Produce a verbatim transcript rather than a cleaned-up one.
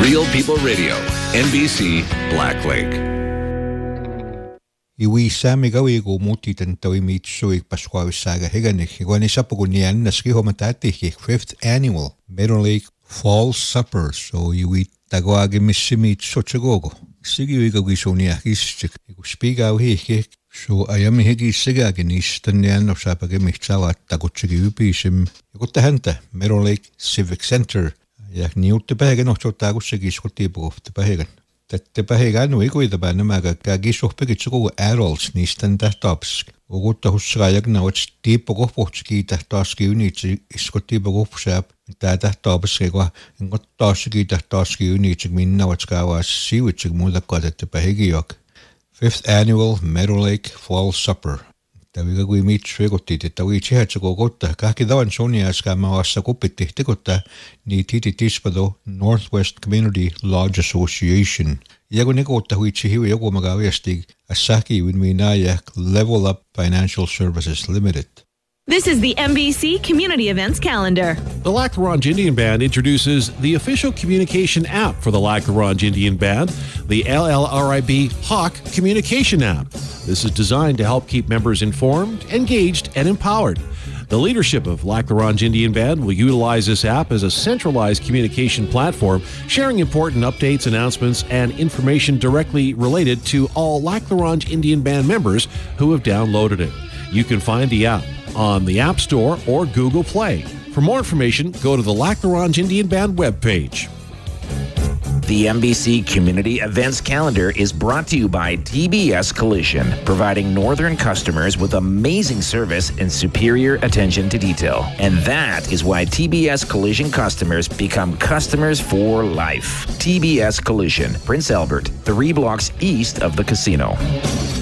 Real People Radio, N B C, Black Lake. Iwi sami gawi go muti tantawi mitsuik Pasqua Saga Higanik, Guanisapogunian, Naski Homatati, fifth annual Meadow Lake Fall Supper, so iwi Taguagi Missimi Sochagogo. Sigi Wigogisonia, Istik, speak out here. So I am higi sigaginis tanian of Sapagimichawa Taguchigi Upisim, Gutahanta, Meadow Lake Civic Center, Yak New Tepagan of Tagusigi Skotibo of Tepagan. That Tepagan Wigui the Banamaga Gagis of Pigichu adults Nistan Tatopsk, Ogutta Husrayak now it's deep of Potski Tatoski Unichi Skotibo Shap, Tata Topsego, and got Toski Tatoski Unichi mean now it's Gawas, see which Muda got at Tepahigiok. Fifth annual Meadow Lake Fall Supper. Tawiga we meet Swigoti, Tawichi Hatchagota, Kakidawan Sonia Skamawasakopiti, Tikota, Nititi Tispado, Northwest Community Lodge Association. Yagonikota, which he Yagomagawiastig, Asaki with Minayak Level Up Financial Services Limited. This is the N B C Community Events Calendar. The Lac La Ronge Indian Band introduces the official communication app for the Lac La Ronge Indian Band, the L L R I B Hawk Communication App. This is designed to help keep members informed, engaged, and empowered. The leadership of Lac La Ronge Indian Band will utilize this app as a centralized communication platform, sharing important updates, announcements, and information directly related to all Lac La Ronge Indian Band members who have downloaded it. You can find the app on the App Store or Google Play. For more information, go to the Lac La Ronge Indian Band webpage. The N B C Community Events Calendar is brought to you by T B S Collision, providing northern customers with amazing service and superior attention to detail. And that is why T B S Collision customers become customers for life. T B S Collision, Prince Albert, three blocks east of the casino.